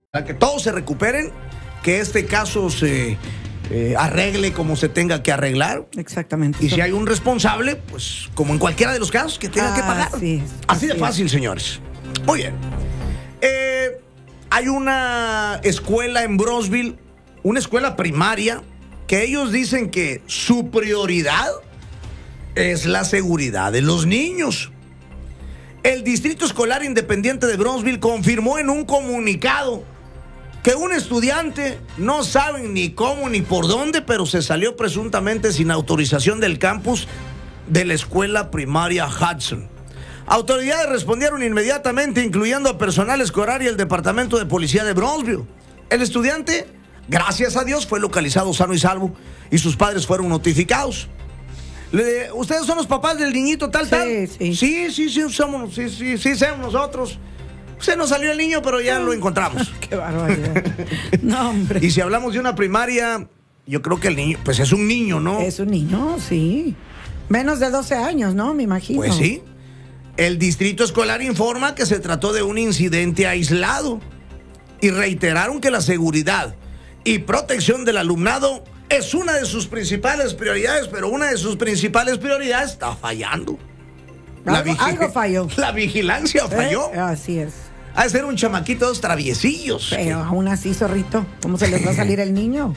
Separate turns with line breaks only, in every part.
Para que todos se recuperen, que este caso se arregle como se tenga que arreglar.
Exactamente.
Y si hay un responsable, pues como en cualquiera de los casos, que tenga que pagar. Así de fácil, señores. Muy bien. Hay una escuela en Bronzeville, una escuela primaria, que ellos dicen que su prioridad es la seguridad de los niños. El Distrito Escolar Independiente de Bronzeville confirmó en un comunicado que un estudiante, no saben ni cómo ni por dónde, pero se salió presuntamente sin autorización del campus de la escuela primaria Hudson. Autoridades respondieron inmediatamente, incluyendo a personal escolar y el departamento de policía de Bronzeville. El estudiante, gracias a Dios, fue localizado sano y salvo y sus padres fueron notificados. ¿Ustedes son los papás del niñito tal? Sí, somos nosotros. Se nos salió el niño, pero ya lo encontramos.
Qué barbaridad. No, hombre.
Y si hablamos de una primaria, yo creo que el niño, pues es un niño, ¿no?
Es un niño, sí. Menos de 12 años, ¿no? Me imagino.
Pues sí. El distrito escolar informa que se trató de un incidente aislado y reiteraron que la seguridad y protección del alumnado es una de sus principales prioridades, pero una de sus principales prioridades está fallando.
Algo falló.
La vigilancia falló.
Así es.
Ha de ser un chamaquito de los traviesillos.
Pero aún así, zorrito, ¿cómo se les va a salir el niño?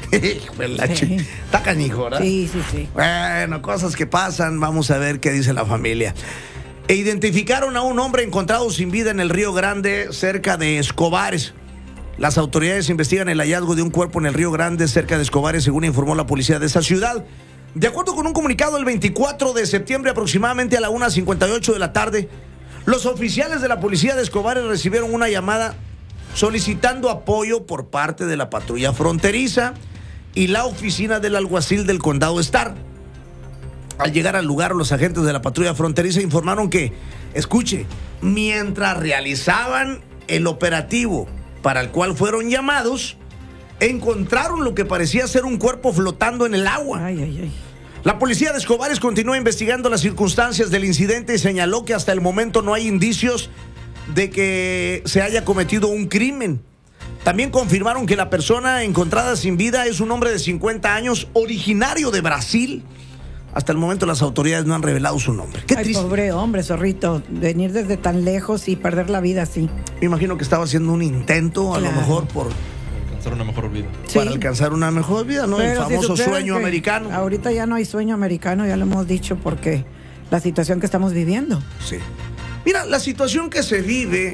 Está canijo, ¿verdad?
Sí.
Bueno, cosas que pasan. Vamos a ver qué dice la familia. Identificaron a un hombre encontrado sin vida en el Río Grande, cerca de Escobares. Las autoridades investigan el hallazgo de un cuerpo en el Río Grande, cerca de Escobares, según informó la policía de esa ciudad. De acuerdo con un comunicado, el 24 de septiembre, aproximadamente a la 1:58 de la tarde, los oficiales de la policía de Escobares recibieron una llamada solicitando apoyo por parte de la patrulla fronteriza y la oficina del alguacil del condado Starr. Al llegar al lugar, los agentes de la patrulla fronteriza informaron que, escuche, mientras realizaban el operativo para el cual fueron llamados, encontraron lo que parecía ser un cuerpo flotando en el agua. La policía de Escobares continúa investigando las circunstancias del incidente y señaló que hasta el momento no hay indicios de que se haya cometido un crimen. También confirmaron que la persona encontrada sin vida es un hombre de 50 años, originario de Brasil. Hasta el momento las autoridades no han revelado su nombre. Qué triste.
Pobre hombre, zorrito, venir desde tan lejos y perder la vida así.
Me imagino que estaba haciendo un intento, a lo mejor por
alcanzar una mejor vida.
Sí.
Para alcanzar una mejor vida, ¿no? Pero el famoso sueño americano.
Ahorita ya no hay sueño americano, ya lo hemos dicho, porque la situación que estamos viviendo.
Sí. Mira, la situación que se vive,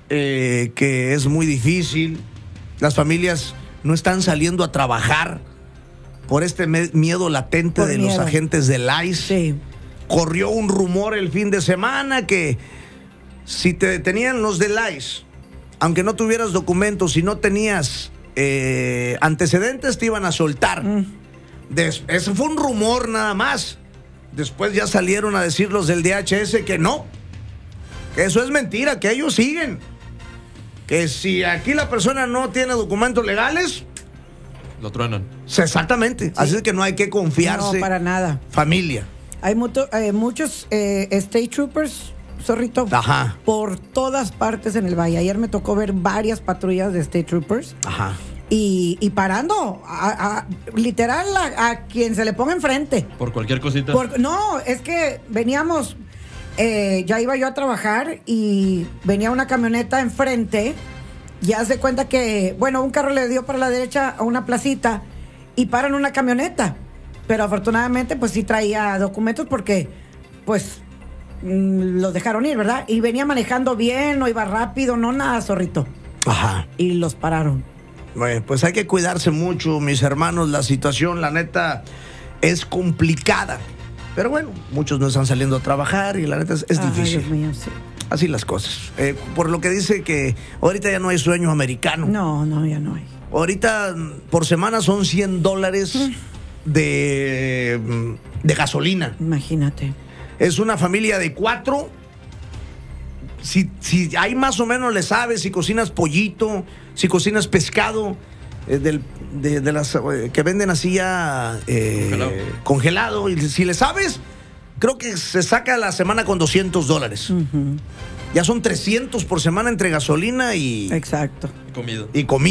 que es muy difícil, las familias no están saliendo a trabajar por este miedo latente de los agentes del ICE.
Sí.
Corrió un rumor el fin de semana que si te detenían los del ICE, aunque no tuvieras documentos, si no tenías antecedentes, te iban a soltar. Ese fue un rumor nada más. Después ya salieron a decir los del DHS que no, que eso es mentira, que ellos siguen. Que si aquí la persona no tiene documentos legales,
lo truenan.
Exactamente. Sí. Así es que no hay que confiarse.
No, para nada.
Familia.
Hay muchos state troopers, zorrito.
Ajá.
Por todas partes en el valle. Ayer me tocó ver varias patrullas de state troopers.
Ajá.
Y parando, literal, a quien se le ponga enfrente.
¿Por cualquier cosita?
No, es que veníamos, ya iba yo a trabajar y venía una camioneta enfrente. Ya se cuenta que, bueno, un carro le dio para la derecha a una placita y paran una camioneta. Pero afortunadamente, pues sí traía documentos porque, pues, los dejaron ir, ¿verdad? Y venía manejando bien, no iba rápido, no nada, zorrito.
Ajá.
Y los pararon.
Bueno, pues hay que cuidarse mucho, mis hermanos. La situación, la neta, es complicada. Pero bueno, muchos no están saliendo a trabajar y la neta es difícil.
Dios mío, sí.
Así las cosas. Por lo que dice que ahorita ya no hay sueño americano.
No, ya no hay.
Ahorita por semana son $100 de gasolina.
Imagínate.
Es una familia de 4. Si hay más o menos le sabes, si cocinas pollito, si cocinas pescado, de las que venden así ya congelado. Y si le sabes, creo que se saca la semana con $200. Ya son 300 por semana entre gasolina y
Exacto.
Comida.
comida.